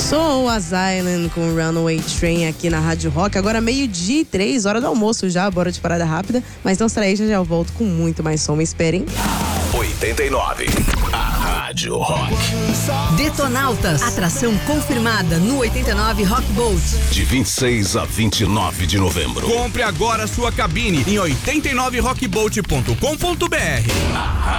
Soul Asylum com Runaway Train aqui na Rádio Rock. Agora 12:03, hora do almoço já, bora de parada rápida. Mas não será aí, já eu volto com muito mais som, esperem. 89, a Rádio Rock. Detonautas, atração confirmada no 89 Rock Boat. De 26 a 29 de novembro. Compre agora sua cabine em 89rockboat.com.br.